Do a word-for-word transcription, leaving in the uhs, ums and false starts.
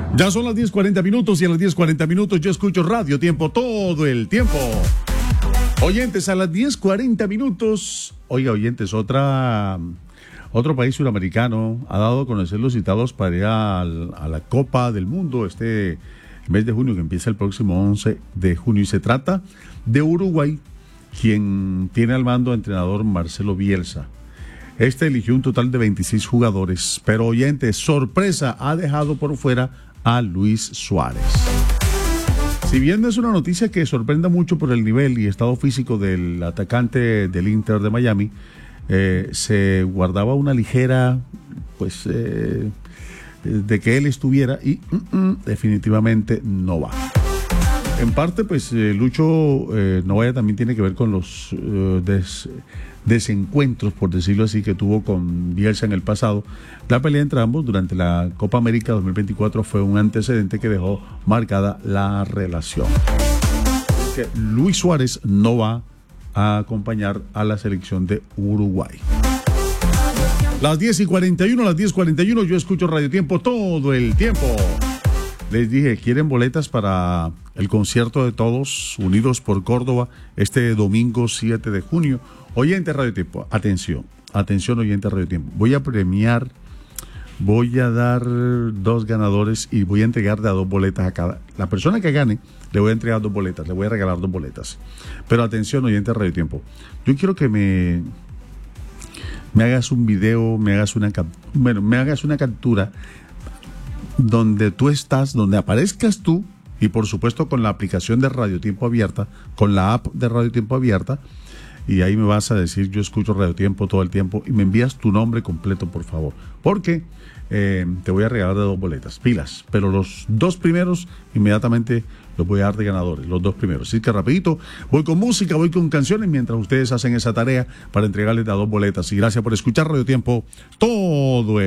Ya son las diez cuarenta minutos y a las diez cuarenta minutos yo escucho Radio Tiempo todo el tiempo. Oyentes, a las diez cuarenta minutos, oiga, oyentes, otra, otro país suramericano ha dado a conocer los citados para ir a, a la Copa del Mundo este mes de junio, que empieza el próximo once de junio, y se trata de Uruguay, quien tiene al mando al entrenador Marcelo Bielsa. Este eligió un total de veintiséis jugadores, pero oyentes, sorpresa, ha dejado por fuera a Luis Suárez. Si bien no es una noticia que sorprenda mucho por el nivel y estado físico del atacante del Inter de Miami, eh, se guardaba una ligera, pues, eh, de que él estuviera y mm, mm, definitivamente no va. En parte, pues, eh, Lucho eh, no vaya también tiene que ver con los eh, des, desencuentros, por decirlo así, que tuvo con Bielsa en el pasado. La pelea entre ambos durante la Copa América dos mil veinticuatro fue un antecedente que dejó marcada la relación. Que Luis Suárez no va a acompañar a la selección de Uruguay. Las diez y cuarenta y uno, las diez cuarenta y uno, yo escucho Radio Tiempo todo el tiempo. Les dije, ¿quieren boletas para el concierto de Todos Unidos por Córdoba este domingo siete de junio? Oyente Radio Tiempo, atención, atención oyente Radio Tiempo. Voy a premiar, voy a dar dos ganadores y voy a entregar de a dos boletas a cada. La persona que gane, le voy a entregar dos boletas, le voy a regalar dos boletas. Pero atención oyente Radio Tiempo, yo quiero que me, me hagas un video, me hagas una, bueno, me hagas una captura donde tú estás, donde aparezcas tú, y por supuesto con la aplicación de Radio Tiempo Abierta, con la app de Radio Tiempo Abierta, y ahí me vas a decir, yo escucho Radio Tiempo todo el tiempo, y me envías tu nombre completo, por favor, porque eh, te voy a regalar de dos boletas, pilas, pero los dos primeros, inmediatamente los voy a dar de ganadores, los dos primeros. Así que rapidito, voy con música, voy con canciones, mientras ustedes hacen esa tarea para entregarles de a dos boletas, y gracias por escuchar Radio Tiempo todo el